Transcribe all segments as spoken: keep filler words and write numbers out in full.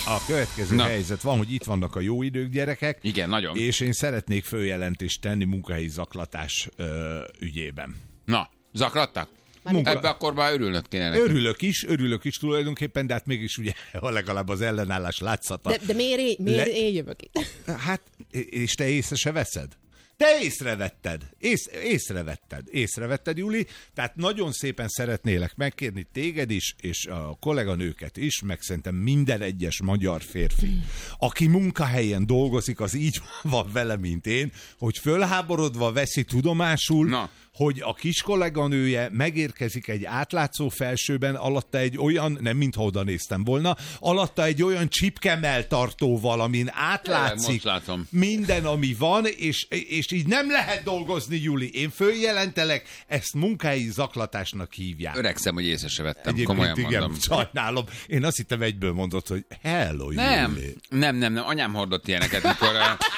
a következő Na. helyzet van, hogy itt vannak a jó idők, gyerekek. Igen, nagyon. És én szeretnék följelentést tenni munkahelyi zaklatás ö, ügyében. Na, zaklattak? Munka... Ebbe akkor már örülnök kéne neki. Örülök is, örülök is tulajdonképpen, de hát mégis ugye legalább az ellenállás látszata. De, de miért, én, miért Le... én jövök itt? Hát, és te észre se veszed? Te észrevetted, ész, észrevetted, észrevetted, Juli, tehát nagyon szépen szeretnélek megkérni téged is, és a kolléganőket is, meg szerintem minden egyes magyar férfi, aki munkahelyen dolgozik, az így van vele, mint én, hogy fölháborodva veszi tudomásul, Na. hogy a kis kolléganője megérkezik egy átlátszó felsőben, alatta egy olyan, nem mintha oda néztem volna, alatta egy olyan csipkemeltartóval, amin átlátszik minden, ami van, és, és így nem lehet dolgozni, Juli. Én följelentelek, ezt munkahelyi zaklatásnak hívják. Öregszem, hogy észre se vettem, Egyébként komolyan igen, mondom. Sajnálom. Én azt hittem egyből mondott, hogy hello, nem, Juli. Nem, nem, nem, anyám hordott ilyeneket, mikor...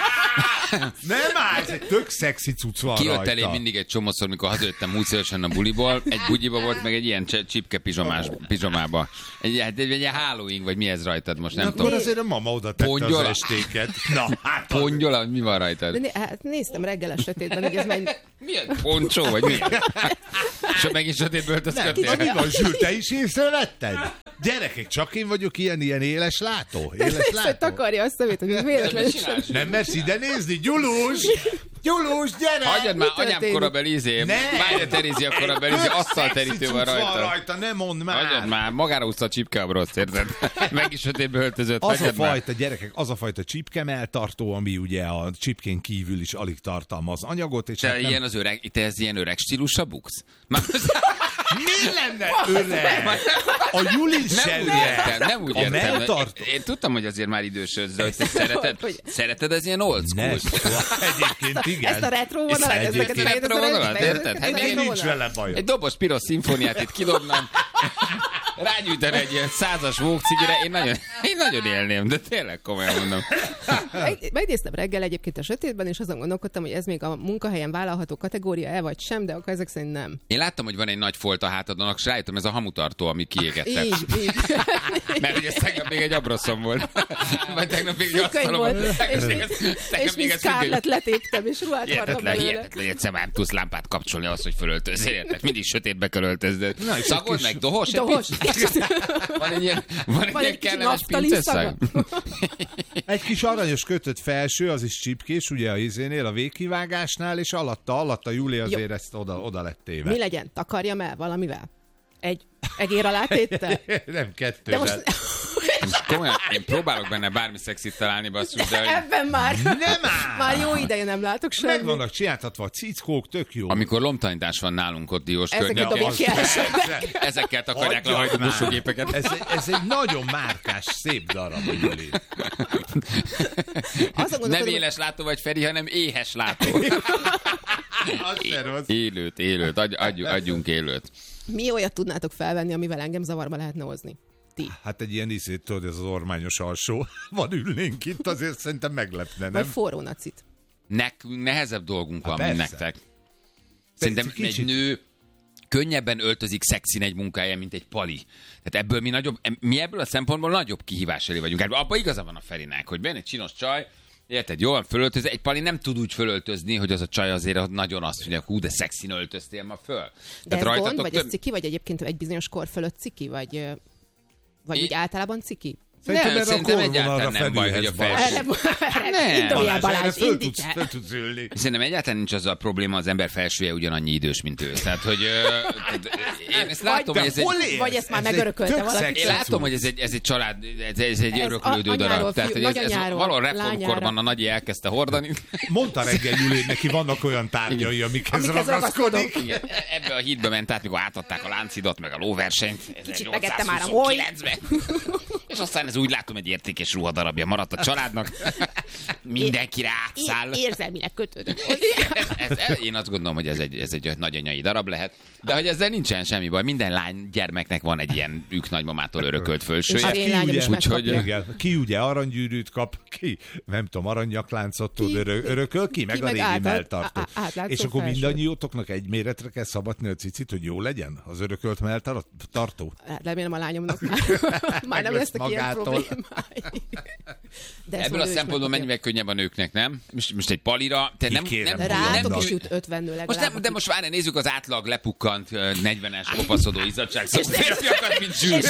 Nem áll, ez egy tök szexi cucc van Kijött rajta. elé mindig egy csomószor, mikor hazajöttem múltszörösen a buliból, egy bugyiba volt, meg egy ilyen csipke pizsomás, pizsomába. Egy, egy, egy, egy Halloween, vagy mi ez rajtad most, nem Na, tudom. Akkor azért a mama oda tette Pongyola. Az estéket. Na, hát Pongyola, mi van rajtad? De né, hát néztem reggel a sötétben, hogy ez megy... Milyen poncsó, vagy mi? És megint sötétből öltözködtél. Mi van, Zsül, te is észrevetted? Gyerekek, csak én vagyok ilyen, ilyen éles látó. Éles látó. Takarja a szemét, hogy ez véletlenül sem. Nem mersz ide nézni? Gyulus! Gyulus, gyere! Hagyjad már, anyám korabeli izé. Várja, Terézi a korabeli izé. Asztalterítő van rajta. rajta, ne mondd már! Hagyjad már, magára úszta a csipke a broszt, érted? Meg is sötétbe öltözött. Az a fajta, gyerekek, az a fajta csipkemeltartó, ami ugye a csipkén kívül is alig tartalmaz anyagot. És te, hát nem... ilyen az öreg, te ez ilyen öreg stílusra buksz? Már... Mi lenne öreg? A Juli sem nem úgy értem, nem úgy a értem. melltartó. Én tudtam, hogy azért már idősödsz, de hogy te szereted, hogy... szereted ez ilyen old school? Egyébként igen. Ezt a retro vonalat, ezt a retro vonalat, érted? Hát én nincs vele bajom. Egy dobos piros szimfóniát itt kidobnám, rágyújtan egy ilyen százas vókcigire, én nagyon, én nagyon élném, de tényleg komolyan mondom. Megnéztem reggel egyébként a sötétben, és azon gondolkodtam, hogy ez még a munkahelyen vállalható kategória-e vagy sem, de akkor ezek szerint nem. Én láttam, hogy van egy nagy folt a hátadon, és rájöttem, ez a hamutartó, ami kiégette. Így, így. Mert ugye tegnap még egy abroszom volt. Vagy tegnap még egy asztalom volt. És, és mint Scarlett letéptem, és ruhát vartam belőle. Hihetetlen, hogy egyszer már tudsz lámpát kapcsolni ahhoz, hogy fölöltözzél, érted? Mindig sötétbe kell öltözni. Szagold meg, dohos? Dohos. Van egy ilyen, van egy ilyen kellemes pinceszag. Egy kis aranyos kötött felső, az is csipkés, ugye a izénél, a végkivágásnál, és alatta, alatta Júli azért ezt oda, oda lett téve. Mi legyen? Takarjam el valamivel? Egy egér alá téttel? Nem, kettővel. Most... Komolyan, én próbálok benne bármi szexit találni, basszus, de... Ebben már, nem áll. Már jó ideje nem látok semmit. Meg vannak csináltatva a cickók, tök jó. Amikor lomtanítás van nálunk ott Diós Ezeket dobják ki elsőnek. Ezekkel takarják le a busógépeket. Ez, ez egy nagyon márkás, szép darab, Juli. Nem éles látó vagy, Feri, hanem éhes látó. Élőt, élőt, adj, adj, adjunk élőt. Mi olyat tudnátok felvenni, amivel engem zavarba lehetne hozni? Ti. Hát egy ilyen iszét, tudod, ez az ormányos alsó. Van ülnénk itt, azért szerintem meglepne, nem? Vagy forró nacit. Nekünk nehezebb dolgunk Há, van, mint nektek. Szerintem egy nő könnyebben öltözik szexin egy munkáján, mint egy pali. Tehát ebből mi nagyobb, mi ebből a szempontból nagyobb kihívás elé vagyunk. Abban igaza van a Ferinek, hogy benne egy csinos csaj, érted, jól fölöltözni. Egy pali nem tud úgy fölöltözni, hogy az a csaj azért nagyon azt mondja, hú, de szexin öltöztél ma föl. De Tehát ez gond, vagy több... ez ciki, vagy egyébként egy bizonyos kor fölött ciki, vagy, vagy é... úgy általában ciki? Szerintem, nem, szerintem egyáltalán nem baj, hogy a felső... Induljál, Balázs, indíts el! Föl tudsz ülni. Szerintem egyáltalán nincs az a probléma, az ember felsője ugyanannyi idős, mint ő. Tehát, hogy én ezt látom, vagy, hogy ez egy... Vagy ezt már megörökölte valaki. Én látom, hogy ez egy, ez egy család, ez, ez egy ez öröklődő darab. Tehát, hogy ez, ez valahol reformkorban a nagyi elkezdte hordani. Mondta reggel Júli, neki vannak olyan tárgyai, amikhez ragaszkodik. Ebbe a hídbe ment át, mikor átadták a láncidat, meg a lóversenyt. Kicsit megette már a moly. És aztán ez úgy látom, egy értékes ruhadarabja maradt a családnak. Mindenkire átszáll. Érzelmileg kötődött. ez, ez, én azt gondolom, hogy ez egy, ez egy nagyanyai darab lehet. De hogy ezzel nincsen semmi baj. Minden lány gyermeknek van egy ilyen ők nagymamától örökölt fölsője. És én is Úgyhogy ki ugye aranygyűrűt kap, ki nem tudom, aranynyakláncot tud örököl, ki meg ki a régi melltartó. És akkor mindannyiótoknak egy méretre kell szabadni a cicit, hogy jó legyen az örökölt melltartó? Remélem a lányomnak már, már nem lesznek ilyen attól. De ebből a szempontból mennyivel könnyebb a nőknek, nem? Most, most egy palira... Te nem, nem, nem, rátok nem, is jut ötven nő most nem, de most várj, nézzük az átlag lepukkant negyvenes kopaszodó izzadságszagú férfiakat, mint Zsűz.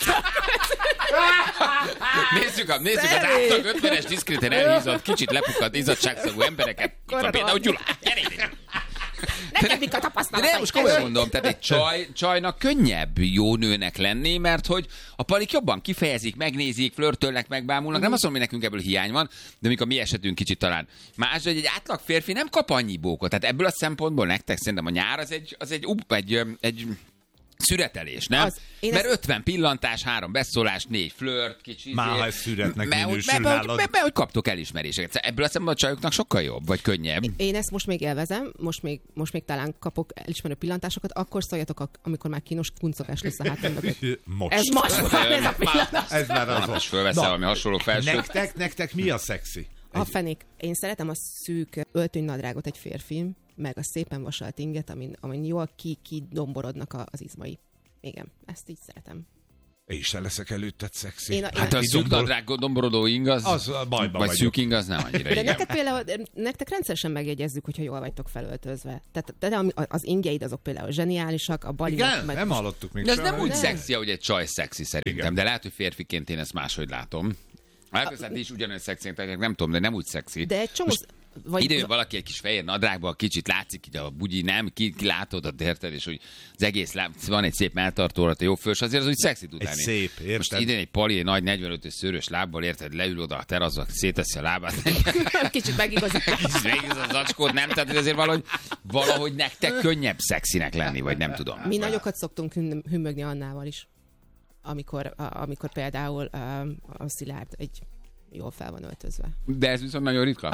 Nézzük, a, nézzük az átlag ötvenes, diszkréten elhízott, kicsit lepukkant izzadságszagú embereket. Itt van például Gyula. Gyere ide! Nekem mik a tapasztalatai? De most komolyan mondom, tehát egy csaj, csajnak könnyebb jó nőnek lenni, mert hogy a palik jobban kifejezik, megnézik, flörtölnek, megbámulnak. Nem azt mondom, hogy nekünk ebből hiány van, de mikor mi esetünk kicsit talán más, hogy egy átlag férfi nem kap annyi bókot. Tehát ebből a szempontból nektek szerintem a nyár az egy, az egy, egy, egy, egy szüretelés, nem? Az, mert ezt... ötven pillantás, három beszólás, négy flört, kicsit... Már ha ez szüretnek minősül nálad. Mert hogy kaptok elismeréseket. Ebből a szemben a csajoknak sokkal jobb, vagy könnyebb. Én ezt most még élvezem, most még, most még talán kapok elismerő pillantásokat, akkor szóljatok, amikor már kínos kuncogás lesz a hátamban. Most. Ez most van, ez a pillanat. Ez már az. És fölveszel valami hasonló felsőt. Nektek, nektek mi a szexi? A fenék. Én szeretem a szűk öltönynadrágot egy férfin, meg a szépen vasalt inget, amin, amin jól ki-ki-domborodnak az izmai. Igen, ezt így szeretem. Én sem leszek előtted szexi. Én a, én hát a szűk nadrág domborodó ing az, az bajba vagy szűk ing az nem annyira. De neked például, nektek rendszeresen megjegyezzük, hogyha jól vagytok felöltözve. Tehát, tehát az ingjeid azok például zseniálisak, a balinok... Igen, meg... nem hallottuk még. De ez nem úgy szexi, hogy egy csaj szexi szerintem, igen. De lehet, hogy férfiként én ezt máshogy látom. Hát is ugyanolyan szexi, nem tudom, de nem úgy szexi. De egy csomó... Vagy... Ide jön valaki egy kis fehér nadrágban, kicsit látszik, hogy a bugyi nem, ki, ki látod, ott érted, és hogy az egész lá... van egy szép melltartóra, te jó fős, azért az úgy szexi tud lenni. Egy szép, érted? Most ide egy pali, egy nagy negyvenötös szőrös lábbal, érted, leül oda a teraszba, széteszi a lábát. Kicsit megigazít. Kicsit megigazít az zacskót, nem? Tehát azért valahogy, valahogy nektek könnyebb szexinek lenni, vagy nem tudom. Mi nagyokat szoktunk hümmögni Annával is, amikor, amikor például a, a Szilárd egy jól fel van öltözve. De ez viszont nagyon ritka.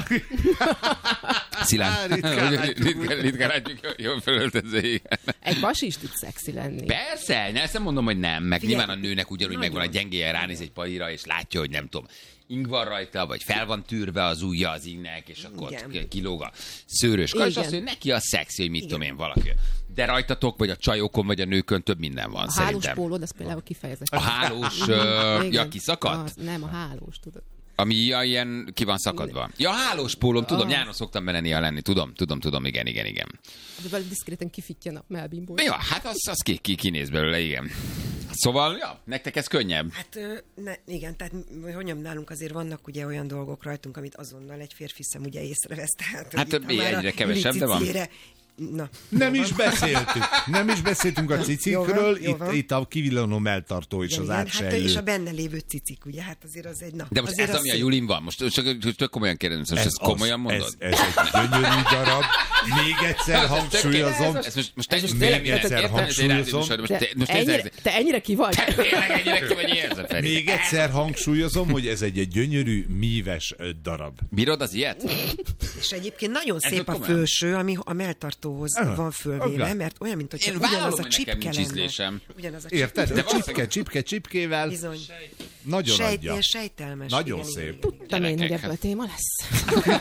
Szilárd. Ritkán ritka látjuk, jól felöltözve, igen. Egy pasi is tud szexi lenni. Persze, ne, ezt nem mondom, hogy nem. Meg nyilván a nőnek ugyanúgy megvan a gyengéje, ránéz egy palira, és látja, hogy nem tudom, ing van rajta, vagy fel van tűrve az ujja az ingnek, és akkor igen. Kilóg a szőrös kar, és azt mondja, neki a szexi, hogy mit igen. tudom én, valaki. De rajtatok, vagy a csajokon, vagy a nőkön több minden van, a szerintem. A hálós pólód, az például kifejezett. A hálós, uh, ja, kiszakadt? Az, nem, a hálós, tudod. Ami ja, ilyen ki van szakadva. Ja, hálós pólom, tudom, nyáron szoktam bele néha lenni, tudom, tudom, tudom, igen, igen, igen. De valami diszkréten kifittyen a melbimból. Ja, hát az, az ki, ki, kinéz belőle, igen. Szóval, ja, nektek ez könnyebb. Hát ne, igen, tehát hogy nálunk azért vannak ugye olyan dolgok rajtunk, amit azonnal egy férfi szem ugye észrevesz. Tehát, hát mi egyre kevesebb, de van. Na, nem is beszéltünk. Nem is beszéltünk a cicikről, itt, itt a kivillanó melltartó is, az átsejlő. Hát és a benne lévő cicik, ugye, hát azért az egy... Na, de most ez, ami a Julin van, most csak, csak komolyan kérdezem, most ez ezt komolyan mondod? Ez, ez egy gyönyörű darab, még egyszer hangsúlyozom. Ez most, most, most még egyszer hangsúlyozom. Te ennyire ki vagy? Te tényleg ennyire ki vagy, érzed, Feri? Még egyszer hangsúlyozom, hogy ez egy gyönyörű, míves darab. Bírod az ilyet? És egyébként nagyon szép a fölső, ami a melltartó uh, van fölvéve, mert olyan, mint hogy ugyanaz a csipke lenne. Érted? De csipke, csipke, csipkével. Bizony. Nagyon Sejt, adja. Sejtelmes. Nagyon igen, szép. Tudtam én, hogy ebből téma lesz.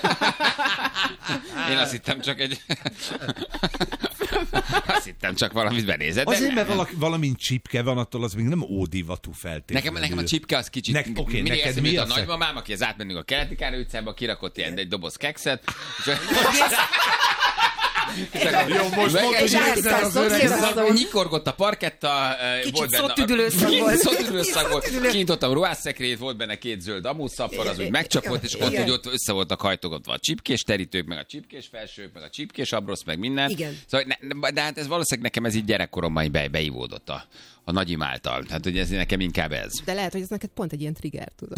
Én azt hittem csak egy... Azt hittem csak valamit benézett. Azért, mert valaki, valamint csipke van, attól az még nem ódivatú feltétlenül. Nekem, nekem a csipke az kicsit... Nek, okay, mindig neked mi mi a nagymamám, aki az átmennünk a Keleti Károly utcába, kirakott ilyen egy doboz kekszet. Jó, most mondod, hogy érzed az öreg. Nyikorgott a parketta. Kicsit szótüdülőszag volt. Szótüdülőszag volt. Kinyitottam ruhásszekrélyt, volt benne két zöld amúszappar, az úgy megcsapott, és ott, hogy ott össze voltak hajtogatva a csipkés terítők, meg a csipkés felsők, meg a csipkés abrosz, meg minden. Igen. Szóval, ne, de hát ez valószínűleg nekem ez így gyerekkoromban be, beivódott a, a nagyim által. Tehát, hogy ez nekem inkább ez. De lehet, hogy ez neked pont egy ilyen trigger, tudod.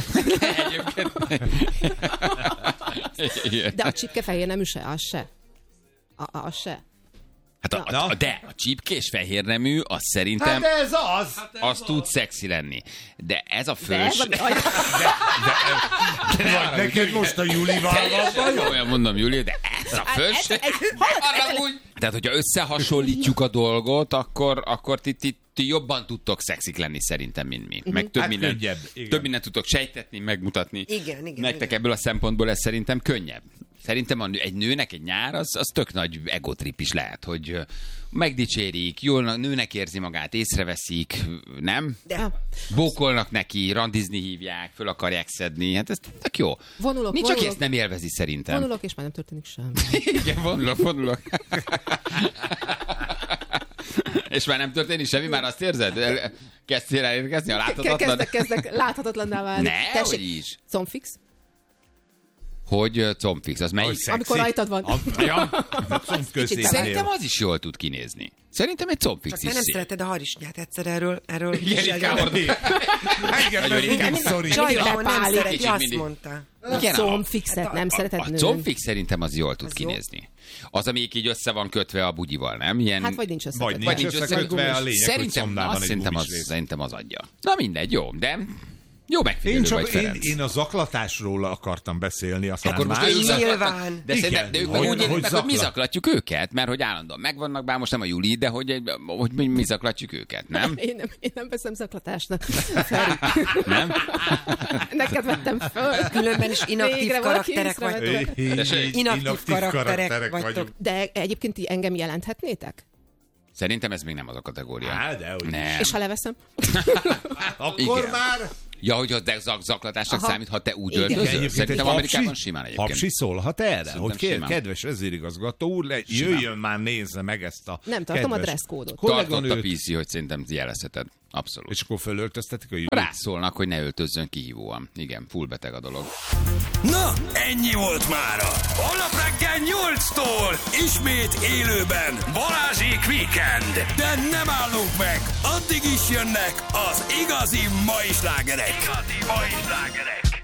De a csipke fehér nemű se, az se. A, az se. Hát a, a, a, de a csípkés fehérnemű, az szerintem... Hát ez az! Hát ez az, az tud szexi lenni. De ez a fős... De, de, de, de vagy neked most a Julival van? Olyan mondom, Juli, de ez a fős... Tehát, hogyha összehasonlítjuk a dolgot, akkor, akkor ti, ti, ti jobban tudtok szexik lenni szerintem, mint mi. Meg több, hát minden, könnyebb, több mindent tudtok sejtetni, megmutatni. Igen, igen. Nektek igen. ebből a szempontból ez szerintem könnyebb. Szerintem a nő, egy nőnek egy nyár, az, az tök nagy egotrip is lehet, hogy megdicsérik, jól nőnek érzi magát, észreveszik, nem? De. Bókolnak neki, randizni hívják, föl akarják szedni, hát ez tök jó. Vonulok, Nincs, vonulok, aki ezt nem élvezi szerintem. Vonulok, és már nem történik semmi. Igen, vonulok, vonulok. És már nem történik semmi, már azt érzed? Kezdtél elérkezni a láthatatlan? Kezdek, kezdek láthatatlanná válni. Ne, hogy is. Combfix? Hogy combfix, az melyik? Amikor rajtad van. A, ja, Szerintem az is jól tud kinézni. Szerintem egy combfix is szép. nem szereted a harisnyát egyszer erről. erről igen, inkább. Engem meg mindig szorít. Csajokon nem szereti, azt mondta. Igen, a combfixet nem szereted nőn. A combfix szerintem az jól tud az kinézni. Jó? Az, amelyik így össze van kötve a bugyival, nem? Ilyen... Hát vagy nincs összekötve. Vagy nincs, nincs összekötve, a lényeg, szerintem, hogy azt szerintem, az, szerintem az adja. Na mindegy, jó, de... Jó megfigyelő én csak, vagy, Ferenc. Én, én a zaklatásról akartam beszélni, aztán akkor más. Most nyilván. De, igen, de ők hogy, úgy hogy, élik meg, zaklat. hogy mi zaklatjuk őket, mert hogy állandóan megvannak, bár most nem a Juli, de hogy, hogy mi, mi zaklatjuk őket, nem? Én nem, én nem veszem zaklatásnak. Feri. Nem? Neked vettem föl. Különben is inaktív Végre karakterek vagytok. Inaktív Inaktív karakterek vagytok. De egyébként ti engem jelenthetnétek? Szerintem ez még nem az a kategória. Á, de hogy nem. És ha leveszem? Akkor Igen. már... Ja, hogy az zak- zaklatásnak Aha. számít, ha te úgy Igen. öltözöl? Egyébként Szerintem egy Amerikában hapsi- simán egyébként. Hapsi szólhat erre, Szerintem hogy kér, simán. kedves vezérigazgató úr, le, jöjjön már, nézze meg ezt a Nem tartom a kedves dresszkódot. Tartott a kolléganőt, pé cé, hogy szerintem jelezheted. Abszolút. és akkor fölöltöztetik a Júlit. Rászólnak, hogy ne öltözzön kihívóan. Igen, full beteg a dolog. Na, ennyi volt mára. Holnap reggel nyolctól ismét élőben Balázsék Weekend. De nem állunk meg, addig is jönnek az igazi mai slágerek. Igazi mai slágerek.